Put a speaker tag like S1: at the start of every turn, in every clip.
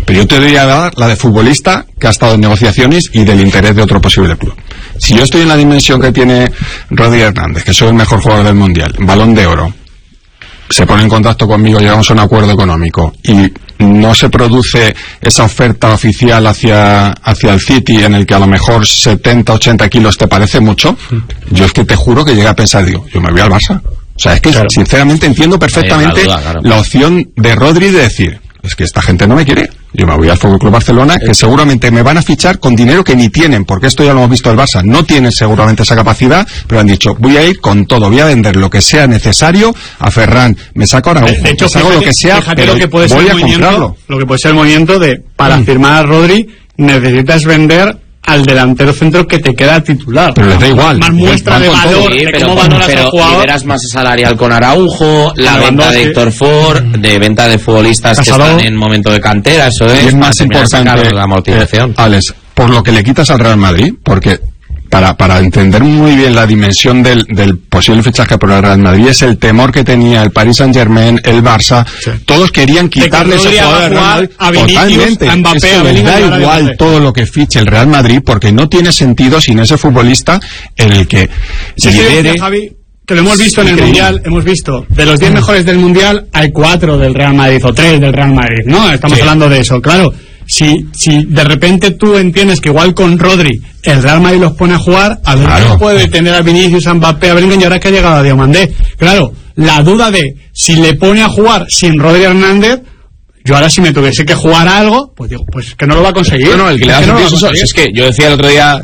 S1: Pero yo te voy a dar la de futbolista que ha estado en negociaciones y del interés de otro posible club. Si yo estoy en la dimensión que tiene Rodri Hernández, que soy el mejor jugador del Mundial, Balón de Oro, se pone en contacto conmigo, llegamos a un acuerdo económico y no se produce esa oferta oficial hacia el City en el que a lo mejor 70, 80 kilos te parece mucho, yo es que te juro que llegué a pensar, digo, yo me voy al Barça. O sea, es que sinceramente entiendo perfectamente la opción de Rodri de decir, es que esta gente no me quiere, yo me voy al Fútbol Club Barcelona, que seguramente me van a fichar con dinero que ni tienen, porque esto ya lo hemos visto el Barça, no tiene seguramente esa capacidad, pero han dicho, voy a ir con todo, voy a vender lo que sea necesario a Ferran, me saco ahora
S2: de hecho,
S1: hago lo que sea, pero
S2: lo que puede
S1: voy
S2: ser
S1: a comprarlo.
S2: Lo que puede ser el movimiento de, para firmar a Rodri, necesitas vender al delantero centro que te queda titular.
S1: Pero les da igual.
S2: Más muestra de valor,
S3: sí,
S2: de cómo valoras al jugador.
S3: Liberas más salarial con Araujo, la venta de Héctor Ford, de venta de futbolistas que están en momento de cantera, eso es.
S1: Y es más importante,
S3: la amortización.
S1: Alex, por lo que le quitas al Real Madrid, porque para entender muy bien la dimensión del posible fichaje por el Real Madrid, es el temor que tenía el Paris Saint-Germain, el Barça, todos querían quitarle ese jugador al Real Madrid. Totalmente,
S2: a Mbappé,
S1: eso les da igual todo lo que fiche el Real Madrid, porque no tiene sentido sin ese futbolista en el que se lidere.
S2: Javi, que lo hemos visto en el Mundial, hemos visto, de los 10 mejores del Mundial, hay 4 del Real Madrid, o 3 del Real Madrid, ¿no? Estamos hablando de eso, claro. Si de repente tú entiendes que igual con Rodri el Real Madrid los pone a jugar, a ver quién puede tener a Vinicius, a Mbappé, a Bellingham, y ahora que ha llegado a Diomandé. Claro, la duda de si le pone a jugar sin Rodri Hernández, yo ahora si me tuviese que jugar algo, pues digo, pues que no lo va a conseguir.
S3: No, el que le da sentido eso, es que yo decía el otro día,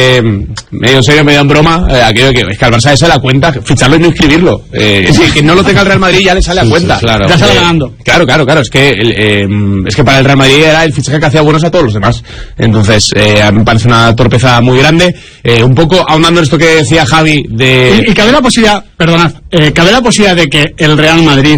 S3: medio en serio, medio en broma, aquello que es que al Barça se la cuenta, ficharlo y no inscribirlo. Es que no lo tenga el Real Madrid ya le sale a cuenta.
S2: Claro, ya sale ganando.
S3: Claro, es que para el Real Madrid era el fichaje que hacía buenos a todos los demás. Entonces, a mí me parece una torpeza muy grande. Un poco ahondando en esto que decía Javi de...
S2: Y cabe la posibilidad, cabe la posibilidad de que el Real Madrid,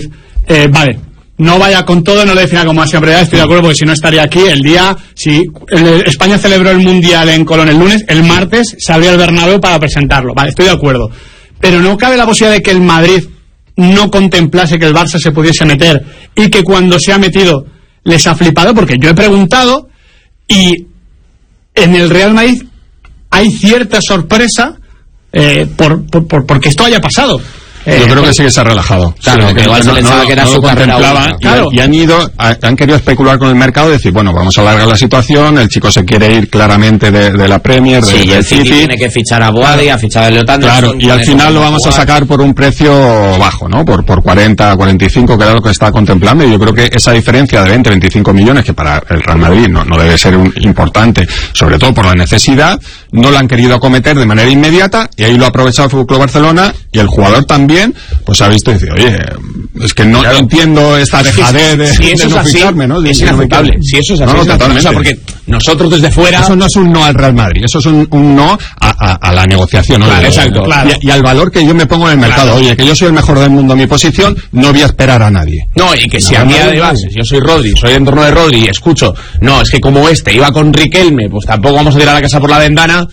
S2: no vaya con todo, no le defina como máxima prioridad, estoy de acuerdo, porque si no estaría aquí el día, si España celebró el Mundial en Colón el lunes, el martes salió al Bernabéu para presentarlo, vale, estoy de acuerdo, pero no cabe la posibilidad de que el Madrid no contemplase que el Barça se pudiese meter, y que cuando se ha metido les ha flipado, porque yo he preguntado, y en el Real Madrid hay cierta sorpresa porque esto haya pasado.
S1: Yo creo que sí que se ha relajado.
S3: Claro, que igual se pensaba que era su carrera única.
S1: Y han querido especular con el mercado y decir, bueno, vamos a alargar la situación, el chico se quiere ir claramente de la Premier,
S3: y el City tiene que fichar a Boadi, a fichar a Leotando.
S1: Claro, y al final lo vamos a sacar por un precio bajo, ¿no? Por 40, 45, que era lo que estaba contemplando, y yo creo que esa diferencia de 20, 25 millones, que para el Real Madrid no debe ser importante, sobre todo por la necesidad, no la han querido acometer de manera inmediata, y ahí lo ha aprovechado el Fútbol Club Barcelona, y el jugador también, pues ha visto y dice, oye, es que no entiendo esta dejadez de no fijarme, ¿no?
S3: Es inaceptable. Si eso es así,
S1: no, totalmente.
S3: O sea, porque nosotros desde fuera...
S1: Eso no es un no al Real Madrid, eso es un no a la negociación, ¿no?
S3: Claro, exacto.
S1: Y al valor que yo me pongo en el mercado. Oye, que yo soy el mejor del mundo en mi posición, no voy a esperar a nadie.
S3: No, y que si a mí además, yo soy Rodri, soy en torno de Rodri y escucho, no, es que como iba con Riquelme, pues tampoco vamos a tirar la casa por la ventana.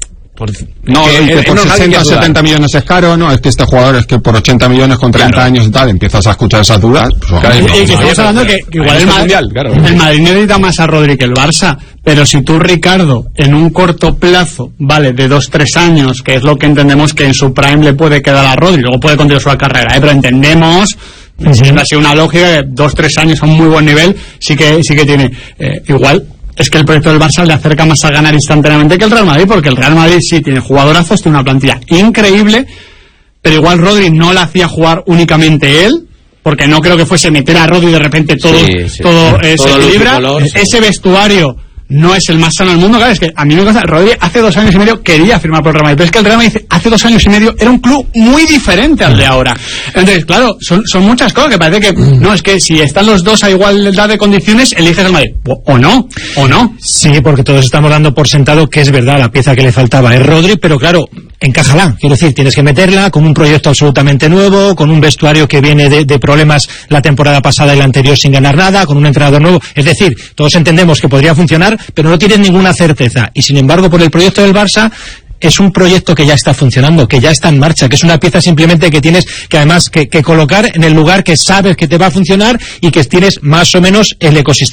S1: No, y que por 60 o 70 millones es caro, no, es que este jugador es que por 80 millones con 30 años y tal, empiezas a escuchar esas dudas. Pues,
S2: y que estamos hablando que igual el Madrid necesita más a Rodri que el Barça, pero si tú, Ricardo, en un corto plazo, vale, de 2-3 años, que es lo que entendemos que en su prime le puede quedar a Rodri, luego puede continuar su carrera, pero entendemos, siempre ha sido una lógica de 2-3 años a un muy buen nivel, sí que tiene, igual. Es que el proyecto del Barça le acerca más a ganar instantáneamente que el Real Madrid, porque el Real Madrid sí tiene jugadorazos, tiene una plantilla increíble, pero igual Rodri no la hacía jugar únicamente él, porque no creo que fuese meter a Rodri de repente todo se equilibra. Ese vestuario no es el más sano del mundo. Claro, es que a mí me pasa, Rodri hace 2 años y medio quería firmar por el Real Madrid, pero es que el Real Madrid hace 2 años y medio era un club muy diferente al de ahora. Entonces, claro, son muchas cosas que parece que, no, es que si están los dos a igualdad de condiciones, eliges el Madrid. O no.
S4: Sí, porque todos estamos dando por sentado que es verdad, la pieza que le faltaba es Rodri, pero claro, encájala, quiero decir, tienes que meterla con un proyecto absolutamente nuevo, con un vestuario que viene de problemas la temporada pasada y la anterior sin ganar nada, con un entrenador nuevo, es decir, todos entendemos que podría funcionar, pero no tienes ninguna certeza, y sin embargo por el proyecto del Barça es un proyecto que ya está funcionando, que ya está en marcha, que es una pieza simplemente que tienes que además que colocar en el lugar que sabes que te va a funcionar y que tienes más o menos el ecosistema